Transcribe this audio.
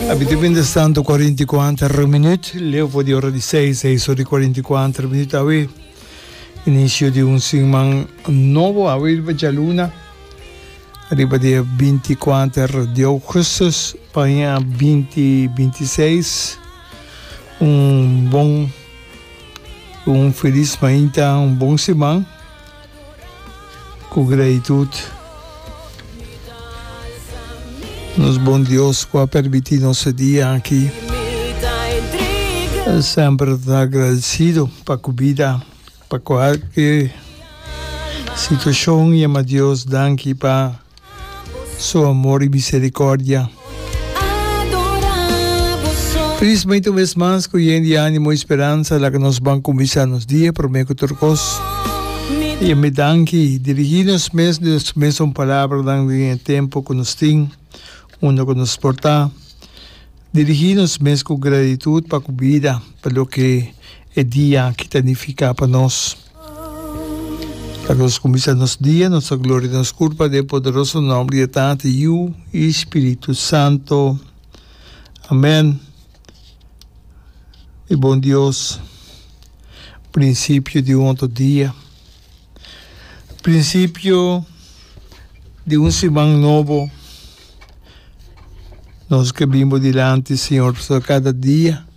Abitualmente stando 44 minuti, levo di ora di 6 ore e 44 minuti a inizio di un settimana nuovo, arriva già luna, arriva di 24 di agosto, poi a 20-26, un feliz manhã, un buon settimana, con gratitudine. Nos bom Deus qua permitir nosso dia aqui. Sempre agradecido para a vida, para qualquer situação e a Deus danke para seu amor e misericórdia. Felizmente uma vez mais, com ânimo e esperança, lá que nós vamos começar nos dias, por meio de turcos. E me danke, dirigir-nos mesmo palavras no tempo que nos tem. Uno que nos porta, dirigir-nos mesmo com gratitude para a vida, pelo que é dia que significa para nós. Para nós começar nosso dia, nossa glória e nossa culpa, de poderoso nome de Tata e o Espírito Santo. Amém. E bom Deus, princípio de um outro dia, princípio de um semana novo. Nós que vimos diante, Senhor, para cada dia,